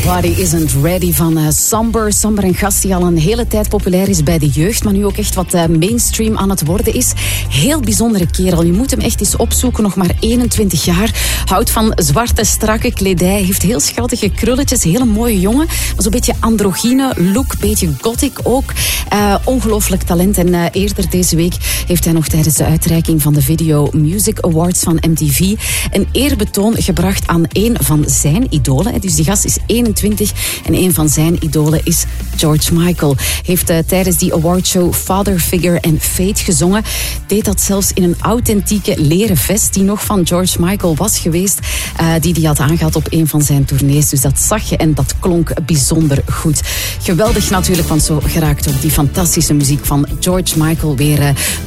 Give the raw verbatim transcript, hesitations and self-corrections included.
Body Isn't Ready van uh, Somber. Somber, een gast die al een hele tijd populair is bij de jeugd, maar nu ook echt wat uh, mainstream aan het worden is. Heel bijzondere kerel. Je moet hem echt eens opzoeken. Nog maar eenentwintig jaar. Houdt van zwarte, strakke kledij. Heeft heel schattige krulletjes. Hele mooie jongen. Maar zo'n beetje androgyne look. Beetje gothic ook. Uh, ongelooflijk talent. En uh, eerder deze week heeft hij nog tijdens de uitreiking van de Video Music Awards van M T V een eerbetoon gebracht aan een van zijn idolen. Dus die gast is eenentwintig en een van zijn idolen is George Michael. Heeft uh, tijdens die awardshow Father Figure and Fate gezongen. Deed dat zelfs in een authentieke leren vest die nog van George Michael was geweest. Uh, die hij had aangehad op een van zijn tournees. Dus dat zag je en dat klonk bijzonder goed. Geweldig natuurlijk, want zo geraakt ook die fantastische muziek van George Michael weer uh,